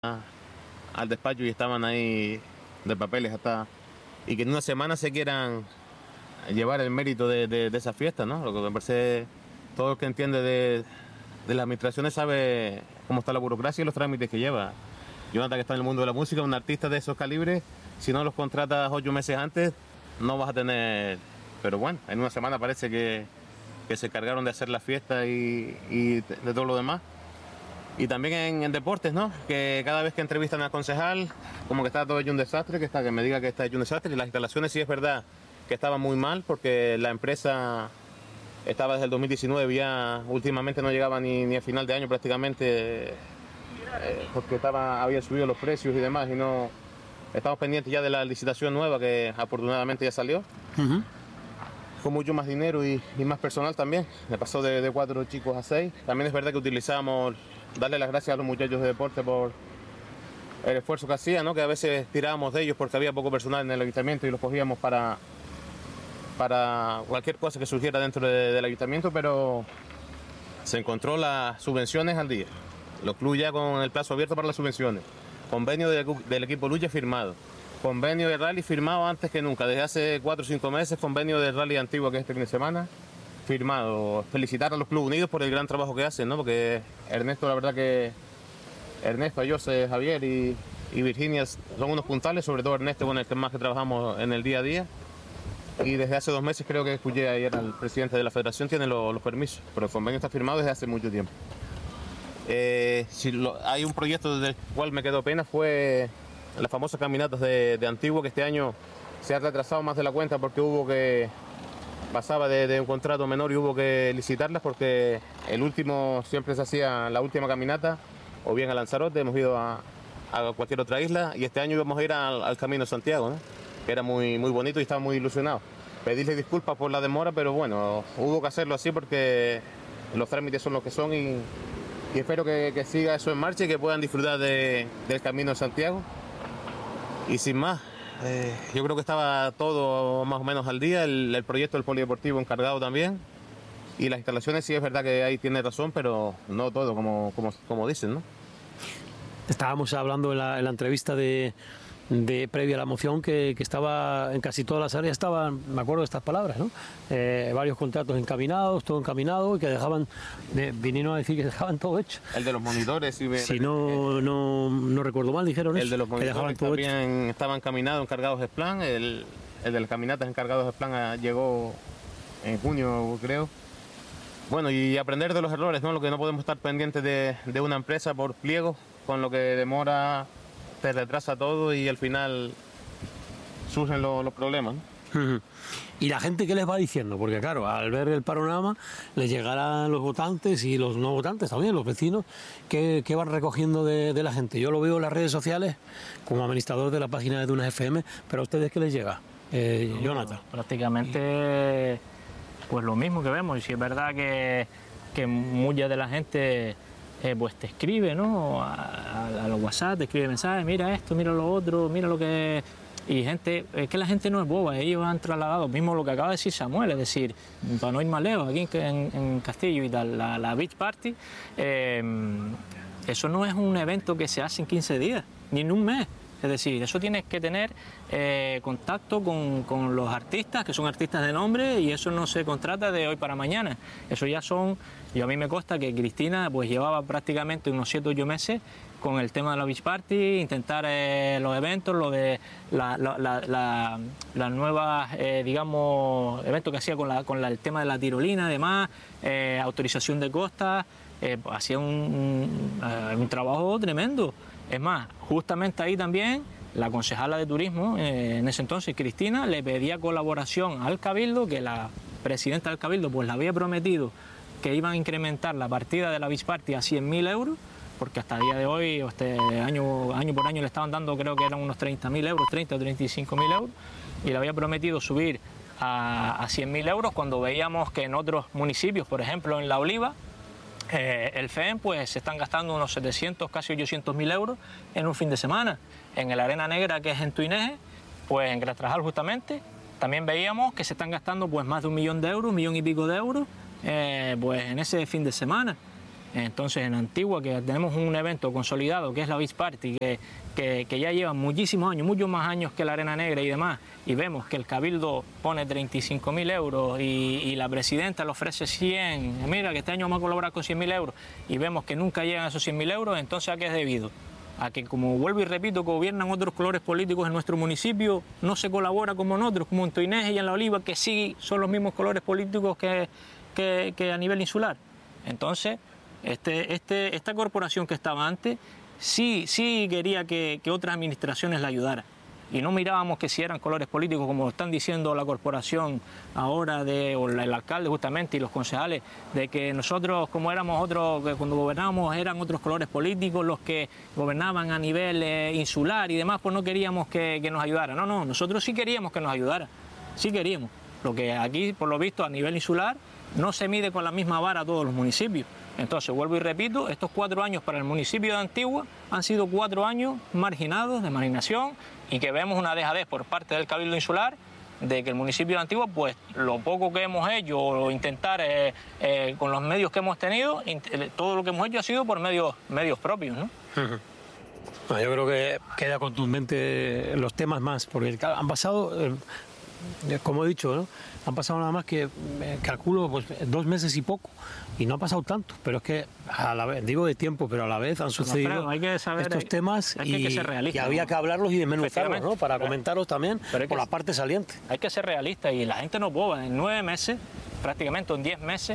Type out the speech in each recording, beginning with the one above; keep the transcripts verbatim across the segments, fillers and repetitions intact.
al despacho y estaban ahí de papeles hasta, y que en una semana se quieran llevar el mérito de, de, de esa fiesta, ¿no? Lo que me parece, todo el que entiende de, de las administraciones sabe cómo está la burocracia y los trámites que lleva. Jonathan, que está en el mundo de la música, un artista de esos calibres, si no los contratas ocho meses antes, no vas a tener... Pero bueno, en una semana parece que, que se encargaron de hacer la fiesta y, y de, de todo lo demás. Y también en, en deportes, ¿no? Que cada vez que entrevistan al concejal, como que está todo hecho un desastre, que está que me diga que está hecho un desastre. Y las instalaciones sí es verdad que estaban muy mal porque la empresa estaba desde el dos mil diecinueve, ya últimamente no llegaba ni, ni a final de año prácticamente, eh, porque estaba, había subido los precios y demás, y no estamos pendientes ya de la licitación nueva que afortunadamente ya salió. Uh-huh. Con mucho más dinero y, y más personal también. Le pasó de, de cuatro chicos a seis. También es verdad que utilizamos, darle las gracias a los muchachos de deporte por el esfuerzo que hacían, ¿no? Que a veces tirábamos de ellos porque había poco personal en el ayuntamiento y los cogíamos para, para cualquier cosa que surgiera dentro de, del ayuntamiento, pero se encontró las subvenciones al día. Los clubes ya con el plazo abierto para las subvenciones. Convenio de, del equipo Lucha firmado. Convenio de rally firmado antes que nunca, desde hace cuatro o cinco meses, convenio de rally antiguo que es este fin de semana, firmado. Felicitar a los Clubes Unidos por el gran trabajo que hacen, ¿no? Porque Ernesto, la verdad que Ernesto, José, Javier y, y Virginia son unos puntales, sobre todo Ernesto con el que más que trabajamos en el día a día. Y desde hace dos meses creo que escuché ayer al presidente de la federación, tiene los, los permisos, pero el convenio está firmado desde hace mucho tiempo. Eh, si lo, hay un proyecto del cual me quedó pena, fue las famosas caminatas de, de Antiguo, que este año se ha retrasado más de la cuenta porque hubo que, pasaba de, de un contrato menor y hubo que licitarlas porque el último, siempre se hacía la última caminata, o bien a Lanzarote, hemos ido a, a cualquier otra isla, y este año íbamos a ir al, al Camino de Santiago, ¿no? Que era muy, muy bonito y estaba muy ilusionado. Pedirle disculpas por la demora, pero bueno, hubo que hacerlo así porque los trámites son los que son y, y espero que, que siga eso en marcha y que puedan disfrutar de, del Camino de Santiago. Y sin más, eh, yo creo que estaba todo más o menos al día, el, el proyecto del polideportivo encargado también, y las instalaciones sí es verdad que ahí tiene razón, pero no todo, como, como, como dicen, ¿no? Estábamos hablando en la, en la entrevista de, de previa a la moción que, que estaba en casi todas las áreas, estaban, me acuerdo de estas palabras, ¿no? Eh, varios contratos encaminados, todo encaminado, y que dejaban, de, vinieron a decir que dejaban todo hecho. El de los monitores, si, si no, no, no recuerdo mal, dijeron el eso. El de los monitores que dejaban todo también hecho. Estaban encaminados, encargados de plan, el, el de las caminatas encargados de plan llegó en junio, creo. Bueno, y aprender de los errores, ¿no? Lo que no podemos estar pendientes de, de una empresa por pliego, con lo que demora, te retrasa todo y al final surgen lo, los problemas, ¿no? ¿Y la gente qué les va diciendo? Porque claro, al ver el panorama les llegarán los votantes y los no votantes también, los vecinos, que, que van recogiendo de, de la gente. Yo lo veo en las redes sociales como administrador de la página de Dunas F M, pero ¿a ustedes qué les llega? Eh, no, Jonathan. Prácticamente pues lo mismo que vemos, y si es verdad que, que mucha de la gente eh, pues te escribe, ¿no? A, a, a los WhatsApp, te escribe mensajes, mira esto, mira lo otro, mira lo que... Y gente, es que la gente no es boba, ellos han trasladado, mismo lo que acaba de decir Samuel, es decir, para no ir más lejos, aquí en, en Castillo y tal, la, la Beach Party, eh, eso no es un evento que se hace en quince días, ni en un mes. Es decir, eso tienes que tener eh, contacto con, con los artistas, que son artistas de nombre, y eso no se contrata de hoy para mañana. Eso ya son, y a mí me consta que Cristina pues llevaba prácticamente unos siete o ocho meses con el tema de la Beach Party, intentar eh, los eventos, lo de las la, la, la, la nuevas, eh, digamos, eventos que hacía con, la, con la, el tema de la tirolina, además, eh, autorización de costas, eh, pues hacía un, un, un trabajo tremendo. Es más, justamente ahí también la concejala de turismo, eh, en ese entonces, Cristina, le pedía colaboración al Cabildo, que la presidenta del Cabildo pues le había prometido que iban a incrementar la partida de la Beach Party a cien mil euros, porque hasta el día de hoy, este año, año por año le estaban dando, creo que eran unos treinta mil euros, treinta o treinta y cinco mil euros, y le había prometido subir a, a cien mil euros cuando veíamos que en otros municipios, por ejemplo en La Oliva, Eh, el F E M pues se están gastando unos setecientos, casi ochocientos mil euros en un fin de semana. En el Arena Negra, que es en Tuineje, pues en Grastrajal justamente, también veíamos que se están gastando pues más de un millón de euros, un millón y pico de euros, eh, pues en ese fin de semana. Entonces, en Antigua, que tenemos un evento consolidado, que es la Beach Party, que, que, que ya lleva muchísimos años, muchos más años que la Arena Negra y demás, y vemos que el Cabildo pone treinta y cinco mil euros y, y la presidenta le ofrece cien, mira que este año vamos a colaborar con cien mil euros, y vemos que nunca llegan a esos cien mil euros, entonces ¿a qué es debido? A que, como vuelvo y repito, que gobiernan otros colores políticos en nuestro municipio, no se colabora como en otros, como en Toineje y en La Oliva, que sí son los mismos colores políticos que, que, que a nivel insular. Entonces, Este, este, esta corporación que estaba antes sí, sí quería que, que otras administraciones la ayudaran. Y no mirábamos que si eran colores políticos, como están diciendo la corporación ahora, de, o el alcalde justamente y los concejales, de que nosotros, como éramos otros, que cuando gobernábamos eran otros colores políticos los que gobernaban a nivel eh, insular y demás, pues no queríamos que, que nos ayudara. No, no, nosotros sí queríamos que nos ayudara, sí queríamos. Lo que aquí, por lo visto, a nivel insular, no se mide con la misma vara a todos los municipios. Entonces, vuelvo y repito, estos cuatro años para el municipio de Antigua han sido cuatro años marginados, de marginación, y que vemos una dejadez por parte del Cabildo Insular de que el municipio de Antigua, pues lo poco que hemos hecho, o intentar eh, eh, con los medios que hemos tenido, todo lo que hemos hecho ha sido por medios, medios propios, ¿no? Uh-huh. Bueno, yo creo que queda contundente los temas más, porque han pasado, eh, como he dicho, ¿no? Han pasado nada más que, eh, calculo, pues dos meses y poco, y no ha pasado tanto, pero es que a la vez, digo de tiempo, pero a la vez han sucedido Alfredo, hay que saber, estos hay, temas hay que y, ser realista, y había ¿no? que hablarlos y desmenuzarlos, ¿no? Para pero, comentarlos también pero por que, la parte saliente. Hay que ser realista y la gente no es boba. En nueve meses, prácticamente en diez meses,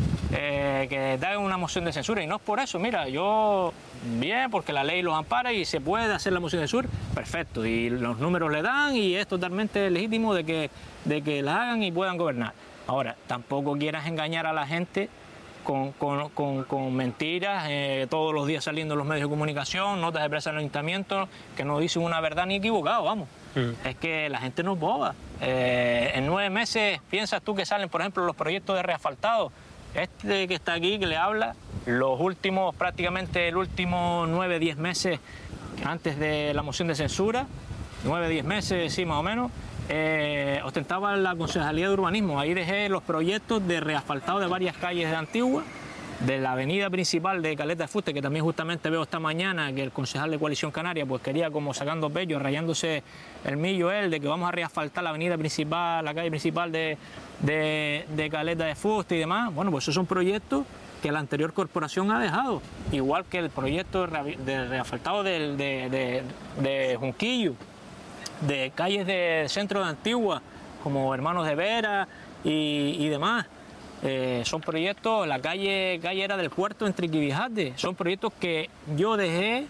eh, que da una moción de censura, y no es por eso, mira, yo bien, porque la ley los ampara y se puede hacer la moción de censura, perfecto, y los números le dan y es totalmente legítimo de que, de que la hagan y puedan gobernar. Ahora, tampoco quieras engañar a la gente con, con, con, con mentiras, eh, todos los días saliendo en los medios de comunicación, notas de prensa en el ayuntamiento, que no dicen una verdad ni equivocado, vamos. Mm. Es que la gente no es boba. Eh, en nueve meses, piensas tú que salen, por ejemplo, los proyectos de reasfaltado. Este que está aquí, que le habla, los últimos, prácticamente el último nueve, diez meses antes de la moción de censura, nueve, diez meses, sí, más o menos, eh, ostentaba la Concejalía de Urbanismo. Ahí dejé los proyectos de reasfaltado de varias calles de Antigua, de la avenida principal de Caleta de Fuste, que también justamente veo esta mañana que el concejal de Coalición Canaria pues quería como sacando pecho, rayándose el millo él, de que vamos a reasfaltar la avenida principal, la calle principal de, de, de Caleta de Fuste y demás. Bueno, pues esos son proyectos que la anterior corporación ha dejado, igual que el proyecto de reasfaltado de, de, de, de Junquillo, de calles del centro de Antigua, como Hermanos de Vera y, y demás. Eh, son proyectos, la calle, calle era del puerto en Triquibijate, son proyectos que yo dejé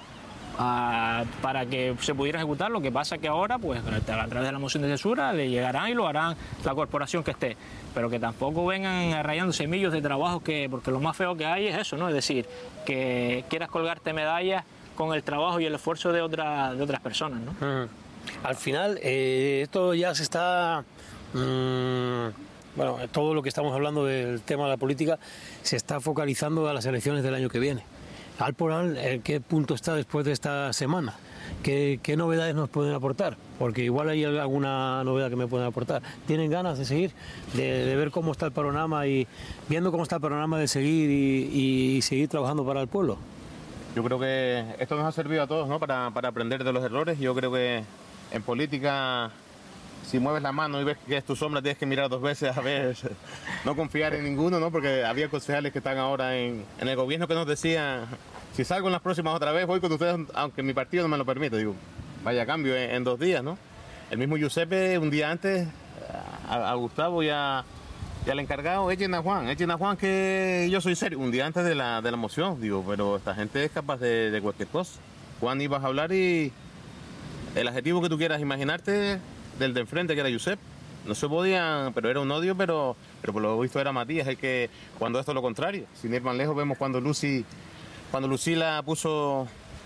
uh, para que se pudieran ejecutar. Lo que pasa que ahora, pues a través de la moción de censura, le llegarán y lo harán la corporación que esté. Pero que tampoco vengan rayando semillos de trabajo, que, porque lo más feo que hay es eso, ¿no? Es decir, que quieras colgarte medallas con el trabajo y el esfuerzo de, otra, de otras personas, ¿no? Mm. Al final, eh, esto ya se está... Mmm... Bueno, todo lo que estamos hablando del tema de la política se está focalizando a las elecciones del año que viene. Alporal, ¿en qué punto está después de esta semana? ¿Qué, qué novedades nos pueden aportar? Porque igual hay alguna novedad que me pueden aportar. ¿Tienen ganas de seguir, de, de ver cómo está el panorama y viendo cómo está el panorama de seguir y, y seguir trabajando para el pueblo? Yo creo que esto nos ha servido a todos, ¿no? Para, para aprender de los errores. Yo creo que en política, si mueves la mano y ves que es tu sombra, tienes que mirar dos veces a ver, no confiar en ninguno, ¿no? Porque había concejales que están ahora en, en el gobierno que nos decían, si salgo en las próximas otra vez, voy con ustedes, aunque mi partido no me lo permita. Digo, vaya cambio en, en dos días, ¿no? El mismo Giuseppe, un día antes, a, a Gustavo y, a, y al encargado, echen a Juan, echen a Juan que yo soy serio. Un día antes de la, de la moción, digo, pero esta gente es capaz de, de cualquier cosa. Juan, ibas a hablar y el adjetivo que tú quieras imaginarte del de enfrente, que era Giuseppe, no se podían, pero era un odio, pero, pero por lo visto era Matías el que, cuando esto es lo contrario. Sin ir más lejos, vemos cuando Lucy, cuando Lucila puso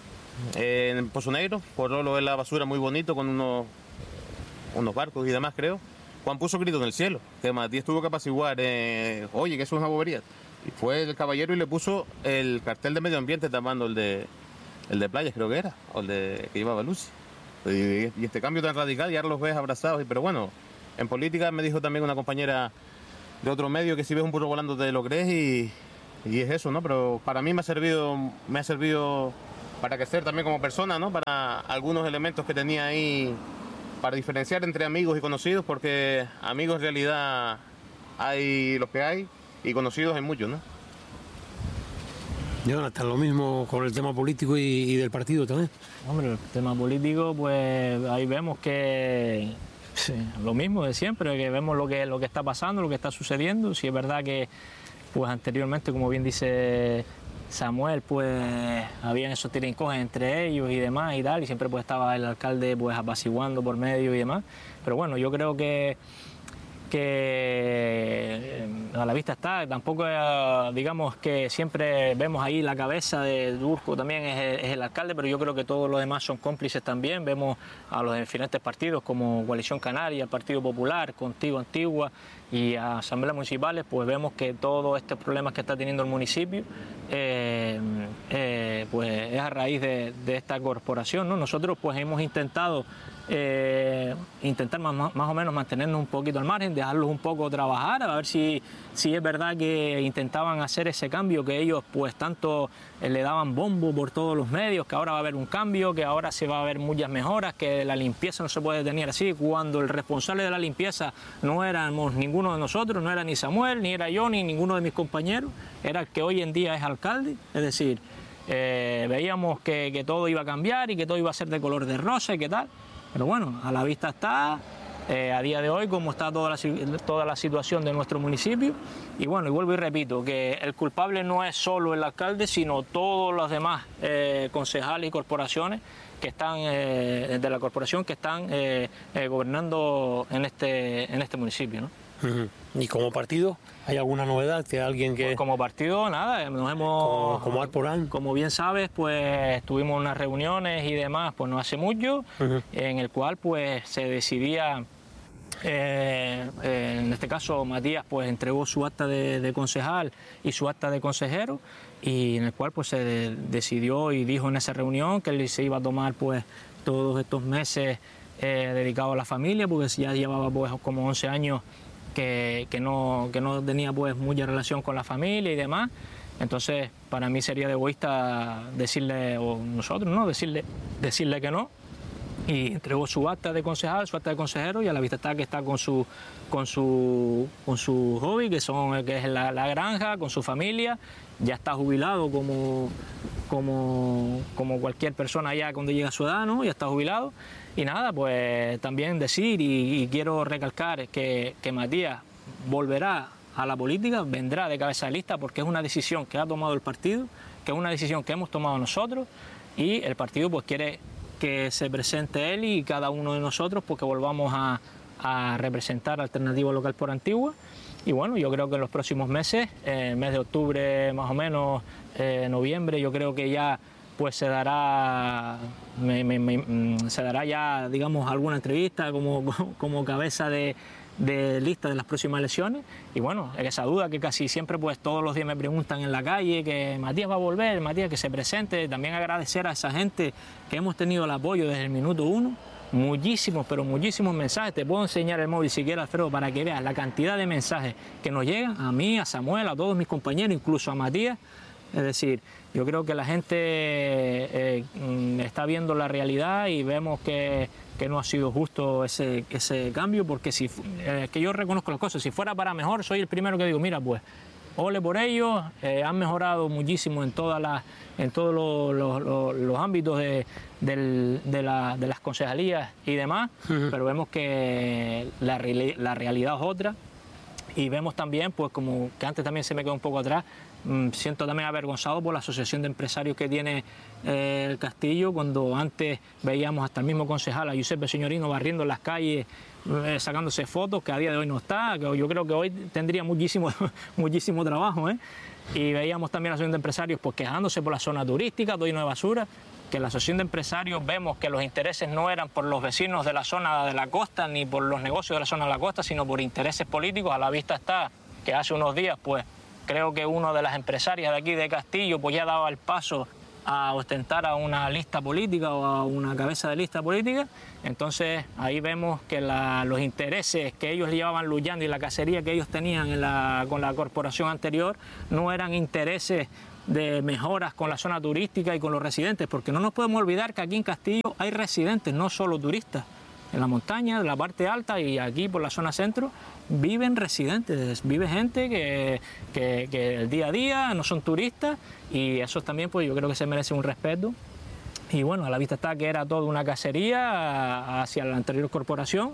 eh, en Pozo Negro, por lo de la basura muy bonito, con unos, unos barcos y demás, creo. Juan puso grito en el cielo, que Matías tuvo que apaciguar, eh, oye, que eso es una bobería. Y fue el caballero y le puso el cartel de medio ambiente tapando el de, el de playas, creo que era, o el de que llevaba Lucy. Y este cambio tan radical, y ahora los ves abrazados. Pero bueno, en política me dijo también una compañera de otro medio que si ves un burro volando te lo crees, y, y es eso, ¿no? Pero para mí me ha servido, me ha servido para crecer también como persona, ¿no? Para algunos elementos que tenía ahí, para diferenciar entre amigos y conocidos, porque amigos en realidad hay los que hay y conocidos hay muchos, ¿no? Jonathan, lo mismo con el tema político y, y del partido también. Hombre, el tema político, pues ahí vemos que sí, lo mismo de siempre, que vemos lo que, lo que está pasando, lo que está sucediendo. Si es verdad que pues anteriormente, como bien dice Samuel, pues habían esos tirincojes entre ellos y demás y tal, y siempre pues estaba el alcalde pues apaciguando por medio y demás. Pero bueno, yo creo que que a la vista está, tampoco digamos que siempre vemos ahí la cabeza de Durco también es el, es el alcalde, pero yo creo que todos los demás son cómplices también. Vemos a los diferentes partidos como Coalición Canaria, el Partido Popular, Contigo Antigua y a asambleas municipales, pues vemos que todos estos problemas que está teniendo el municipio eh, eh, pues es a raíz de, de esta corporación, ¿no? Nosotros pues hemos intentado Eh, intentar más, más o menos mantenernos un poquito al margen, dejarlos un poco trabajar, a ver si, si es verdad que intentaban hacer ese cambio que ellos pues tanto eh, le daban bombo por todos los medios, que ahora va a haber un cambio, que ahora se va a ver muchas mejoras, que la limpieza no se puede tener así, cuando el responsable de la limpieza no éramos ninguno de nosotros, no era ni Samuel, ni era yo, ni ninguno de mis compañeros, era el que hoy en día es alcalde, es decir, eh, veíamos que, que todo iba a cambiar y que todo iba a ser de color de rosa y qué tal. Pero bueno, a la vista está, eh, a día de hoy, cómo está toda la, toda la situación de nuestro municipio. Y bueno, y vuelvo y repito, que el culpable no es solo el alcalde, sino todos los demás eh, concejales y corporaciones que están, eh, de la corporación que están eh, eh, gobernando en este, en este municipio, ¿no? Uh-huh. ¿Y como partido hay alguna novedad que alguien que...? Pues como partido, nada, nos hemos... Como, como Alporán. Como bien sabes, pues tuvimos unas reuniones y demás, pues no hace mucho, uh-huh. en el cual pues se decidía, eh, eh, en este caso Matías pues entregó su acta de, de concejal y su acta de consejero, y en el cual pues se de, decidió y dijo en esa reunión que él se iba a tomar pues todos estos meses eh, dedicados a la familia, porque ya llevaba pues como once años Que, que, no, que no tenía pues mucha relación con la familia y demás. Entonces para mí sería de egoísta decirle, o nosotros, ¿no? Decirle, decirle que no. Y entregó su acta de concejal, su acta de consejero, y a la vista está que está con su, con su, con su hobby, que, son, que es la, la granja, con su familia. Ya está jubilado como, como, como cualquier persona ya cuando llega a su edad, ¿no? Ya está jubilado. Y nada, pues también decir, y, y quiero recalcar que, que Matías volverá a la política, vendrá de cabeza de lista, porque es una decisión que ha tomado el partido, que es una decisión que hemos tomado nosotros, y el partido pues quiere que se presente él y cada uno de nosotros, porque volvamos a, a representar Alternativa Local por Antigua. Y bueno, yo creo que en los próximos meses, eh, mes de octubre más o menos, eh, noviembre, yo creo que ya pues se dará, me, me, me, se dará ya, digamos, alguna entrevista como, como cabeza de, de lista de las próximas elecciones. Y bueno, esa duda que casi siempre pues todos los días me preguntan en la calle, que Matías va a volver, Matías que se presente. También agradecer a esa gente que hemos tenido el apoyo desde el minuto uno. Muchísimos, pero muchísimos mensajes. Te puedo enseñar el móvil si quieres, Alfredo, para que veas la cantidad de mensajes que nos llegan a mí, a Samuel, a todos mis compañeros, incluso a Matías. Es decir, yo creo que la gente eh, está viendo la realidad y vemos que, que no ha sido justo ese, ese cambio, porque si eh, que yo reconozco las cosas, si fuera para mejor, soy el primero que digo, mira, pues, ole por ellos, eh, han mejorado muchísimo en, todas las, en todos los, los, los, los ámbitos de, del, de, la, de las concejalías y demás, uh-huh. Pero vemos que la, la realidad es otra. Y vemos también, pues como que antes también se me quedó un poco atrás, mmm, siento también avergonzado por la asociación de empresarios que tiene eh, el Castillo, cuando antes veíamos hasta el mismo concejal, a Giuseppe Señorino, barriendo en las calles, eh, sacándose fotos, que a día de hoy no está, que yo creo que hoy tendría muchísimo, muchísimo trabajo, ¿eh? Y veíamos también a la asociación de empresarios pues quejándose por la zona turística, todo lleno de basura, que la asociación de empresarios vemos que los intereses no eran por los vecinos de la zona de la costa ni por los negocios de la zona de la costa, sino por intereses políticos. A la vista está que hace unos días pues creo que una de las empresarias de aquí de Castillo pues ya daba el paso a ostentar a una lista política o a una cabeza de lista política. Entonces ahí vemos que la, los intereses que ellos llevaban luchando y la cacería que ellos tenían en la, con la corporación anterior no eran intereses de mejoras con la zona turística y con los residentes, porque no nos podemos olvidar que aquí en Castillo hay residentes, no solo turistas. En la montaña, en la parte alta y aquí por la zona centro, viven residentes, vive gente que, que, que el día a día no son turistas, y eso también pues yo creo que se merece un respeto. Y bueno, a la vista está que era toda una cacería hacia la anterior corporación,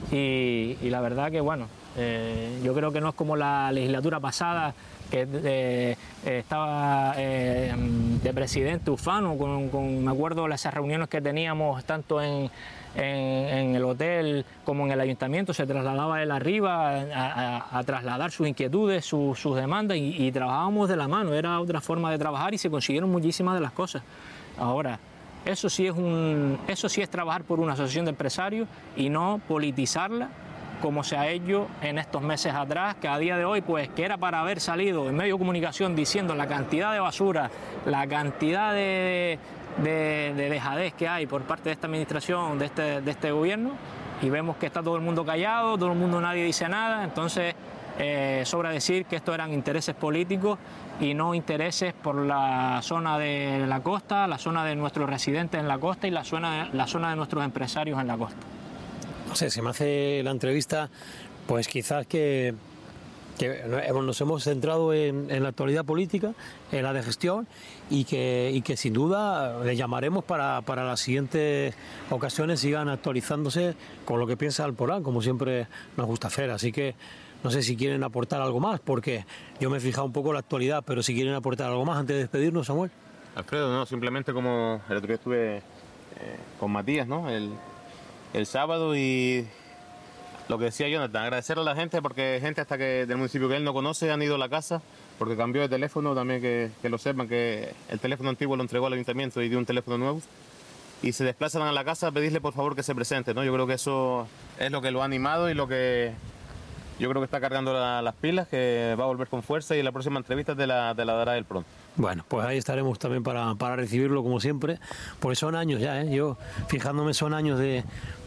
y, y la verdad que bueno, eh, yo creo que no es como la legislatura pasada, que eh, estaba eh, de presidente ufano, con, con, me acuerdo de esas reuniones que teníamos tanto en, en, en el hotel como en el ayuntamiento, se trasladaba él arriba a, a, a trasladar sus inquietudes, su, sus demandas, y, y trabajábamos de la mano, era otra forma de trabajar y se consiguieron muchísimas de las cosas. Ahora, eso sí es, un, eso sí es trabajar por una asociación de empresarios y no politizarla, como se ha hecho en estos meses atrás, que a día de hoy, pues, que era para haber salido en medio de comunicación diciendo la cantidad de basura, la cantidad de, de, de dejadez que hay por parte de esta administración, de este, de este gobierno, y vemos que está todo el mundo callado, todo el mundo, nadie dice nada. Entonces eh, sobra decir que estos eran intereses políticos y no intereses por la zona de la costa, la zona de nuestros residentes en la costa y la zona, la zona de nuestros empresarios en la costa. No sé, se me hace la entrevista, pues quizás que, que nos hemos centrado en, en la actualidad política, en la de gestión, y que, y que sin duda le llamaremos para, para las siguientes ocasiones sigan actualizándose con lo que piensa Alporán, como siempre nos gusta hacer. Así que no sé si quieren aportar algo más, porque yo me he fijado un poco en la actualidad, pero si quieren aportar algo más antes de despedirnos, Samuel. Alfredo, no, simplemente como el otro día estuve eh, con Matías, ¿no? El, el sábado, y lo que decía Jonathan, agradecerle a la gente, porque gente hasta que del municipio que él no conoce han ido a la casa porque cambió de teléfono, también que, que lo sepan, que el teléfono antiguo lo entregó al ayuntamiento y dio un teléfono nuevo, y se desplazan a la casa a pedirle por favor que se presente, ¿no? Yo creo que eso es lo que lo ha animado y lo que yo creo que está cargando la, las pilas, que va a volver con fuerza, y la próxima entrevista te la, te la dará él pronto. Bueno, pues ahí estaremos también para, para recibirlo como siempre, porque son años ya, ¿eh? Yo fijándome son años de,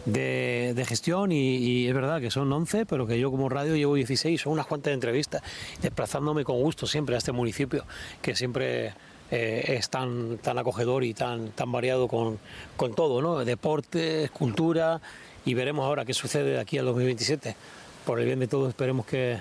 de, de gestión, y, y es verdad que son once, pero que yo como radio llevo dieciséis, son unas cuantas entrevistas, desplazándome con gusto siempre a este municipio, que siempre eh, es tan, tan acogedor y tan, tan variado con, con todo, ¿no? Deportes, cultura, y veremos ahora qué sucede de aquí al dos mil veintisiete. Por el bien de todos esperemos que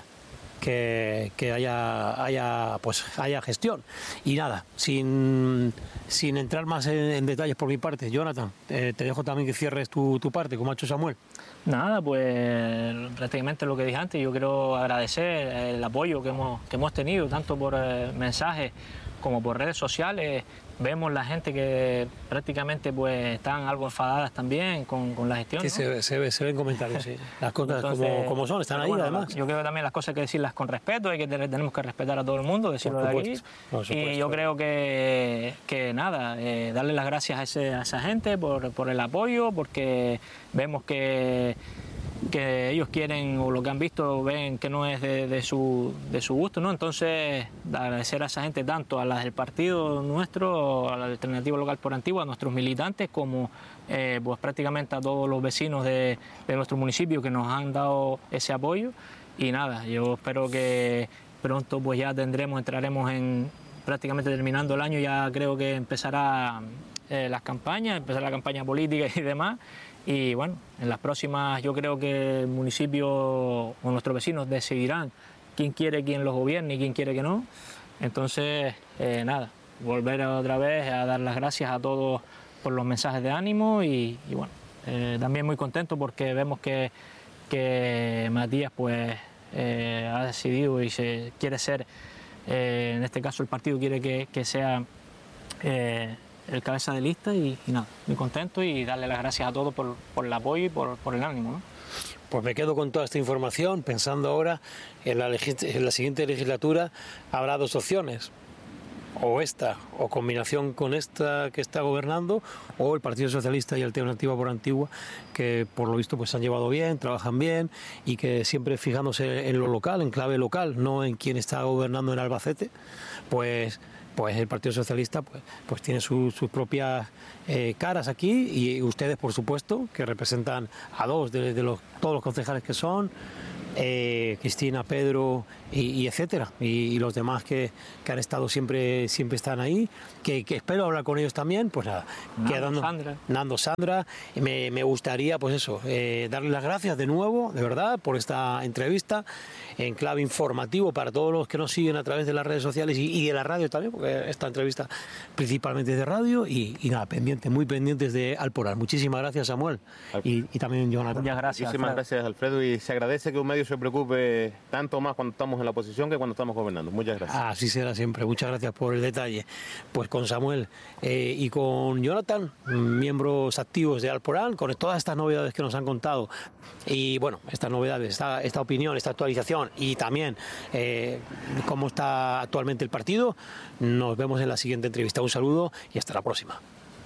que, que haya, haya, pues, haya gestión. Y nada, sin, sin entrar más en, en detalles por mi parte, Jonathan, eh, te dejo también que cierres tu, tu parte, como ha hecho Samuel. Nada, pues prácticamente lo que dije antes. Yo quiero agradecer el apoyo que hemos, que hemos tenido, tanto por eh, mensajes como por redes sociales. Vemos la gente que prácticamente pues están algo enfadadas también con, con la gestión, sí, ¿no? se, se, ve, se ven comentarios, sí. Las cosas Entonces, como, como son, están ahí, bueno, además. Yo creo que también las cosas hay que decirlas con respeto, hay que tenemos que respetar a todo el mundo, decirlo de aquí. Y yo creo que, que nada, eh, darle las gracias a, ese, a esa gente por, por el apoyo, porque vemos que que ellos quieren, o lo que han visto ven que no es de, de, su, de su gusto, ¿no? Entonces agradecer a esa gente, tanto a las del partido nuestro, a la Alternativa Local por Antigua, a nuestros militantes, como eh, pues prácticamente a todos los vecinos de, de nuestro municipio que nos han dado ese apoyo. Y nada, yo espero que pronto pues ya tendremos, entraremos en prácticamente terminando el año, ya creo que empezará eh, las campañas, empezará la campaña política y demás. Y bueno, en las próximas yo creo que el municipio o nuestros vecinos decidirán quién quiere quién los gobierne y quién quiere que no. Entonces, eh, nada, volver otra vez a dar las gracias a todos por los mensajes de ánimo, y, y bueno, eh, también muy contento porque vemos que, que Matías pues eh, ha decidido y se quiere ser, eh, en este caso el partido quiere que, que sea eh, el cabeza de lista, y, y nada, muy contento, y darle las gracias a todos por, por el apoyo y por, por el ánimo, ¿no? Pues me quedo con toda esta información, pensando ahora en la, en la siguiente legislatura habrá dos opciones, o esta, o combinación con esta que está gobernando, o el Partido Socialista y Alternativa por Antigua, que por lo visto pues se han llevado bien, trabajan bien, y que siempre fijándose en lo local, en clave local, no en quién está gobernando en Albacete, pues pues el Partido Socialista pues, pues tiene su, sus propias eh, caras aquí, y ustedes, por supuesto, que representan a dos de, de los, todos los concejales que son, eh, Cristina, Pedro y, y etcétera, y, y los demás que, que han estado siempre, siempre están ahí, que, que espero hablar con ellos también, pues nada, Nando, quedando, Sandra. Nando, Sandra, me, me gustaría, pues eso, eh, darle las gracias de nuevo, de verdad, por esta entrevista en clave informativo para todos los que nos siguen a través de las redes sociales y, y de la radio también, porque esta entrevista principalmente es de radio, y, y nada, pendientes, muy pendientes de Alporal. Muchísimas gracias, Samuel, y, y también Jonathan. Muchas gracias. Muchísimas Alfredo. gracias, Alfredo, y se agradece que un medio se preocupe tanto más cuando estamos en la oposición que cuando estamos gobernando. Muchas gracias. Así será siempre. Muchas gracias por el detalle. Pues con Samuel eh, y con Jonathan, miembros activos de Alporal, con todas estas novedades que nos han contado, y bueno, estas novedades, esta, esta opinión, esta actualización, y también eh, cómo está actualmente el partido, nos vemos en la siguiente entrevista. Un saludo y hasta la próxima.